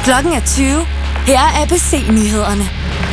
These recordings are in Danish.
Klokken er 20. Her er ABC-nyhederne.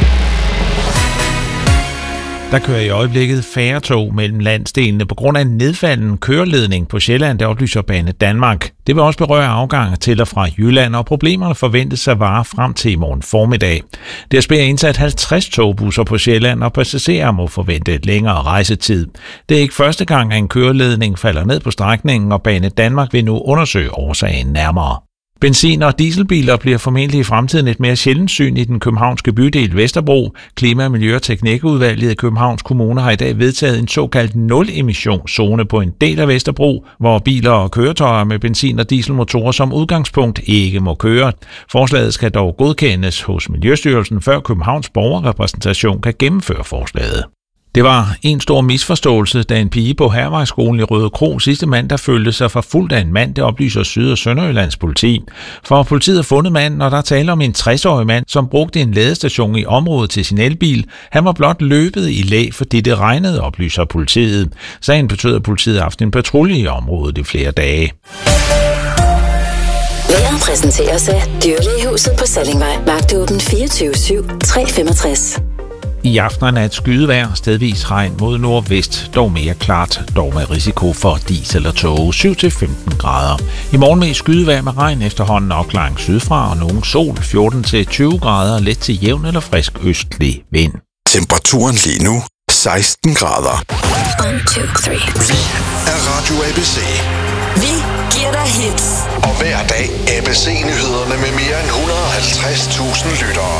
Der kører i øjeblikket færre tog mellem landsdelene på grund af en nedfaldende køreledning på Sjælland, der oplyser Banedanmark. Det vil også berøre afgange til og fra Jylland, og problemerne forventes at vare frem til i morgen formiddag. DSB har indsat 50 togbusser på Sjælland, og passagerer må forvente et længere rejsetid. Det er ikke første gang, at en køreledning falder ned på strækningen, og Banedanmark vil nu undersøge årsagen nærmere. Benzin- og dieselbiler bliver formentlig i fremtiden et mere sjældent syn i den københavnske bydel Vesterbro. Klima-, Miljø- og Teknikudvalget i Københavns Kommune har i dag vedtaget en såkaldt nul-emissionszone på en del af Vesterbro, hvor biler og køretøjer med benzin- og dieselmotorer som udgangspunkt ikke må køre. Forslaget skal dog godkendes hos Miljøstyrelsen, før Københavns borgerrepræsentation kan gennemføre forslaget. Det var en stor misforståelse, da en pige på Hærvejsskolen i Rødekro sidste mandag følte sig forfulgt af en mand, det oplyser Syd- og Sønderjyllands politi. For politiet har fundet manden, og der taler om en 60-årig mand, som brugte en ladestation i området til sin elbil. Han var blot løbet i læ, fordi det regnede, oplyser politiet. Sagen betød, at politiet har haft en patrulje i området i flere dage. Vejret præsenteres af Dyrlægehuset på Sallingvej. Vagtåben 24/7, 365. I aften er et skydevejr, stedvis regn mod nordvest, dog mere klart, dog med risiko for dis eller tåge, 7-15 grader. I morgen med skydevejr med regn efterhånden opklaring sydfra og nogen sol, 14-20 grader, let til jævn eller frisk østlig vind. Temperaturen lige nu 16 grader. 1, 2, 3. Vi er Radio ABC. Vi giver dig hits. Og hver dag ABC-nyhederne med mere end 150.000 lyttere.